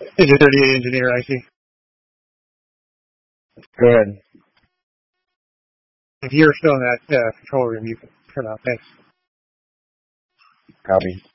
Engine 38 engineer, I see. Go ahead. If you're still in that control room, you can turn off. Thanks. Copy.